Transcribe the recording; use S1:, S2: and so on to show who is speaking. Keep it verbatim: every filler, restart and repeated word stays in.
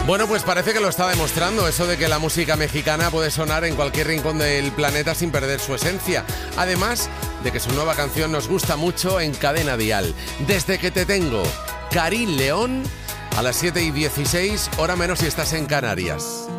S1: Bueno, pues parece que lo está demostrando, eso de que la música mexicana puede sonar en cualquier rincón del planeta sin perder su esencia. Además de que su nueva canción nos gusta mucho en Cadena Dial. Desde que te tengo, Karin León, a las siete y dieciséis, hora menos si estás en Canarias.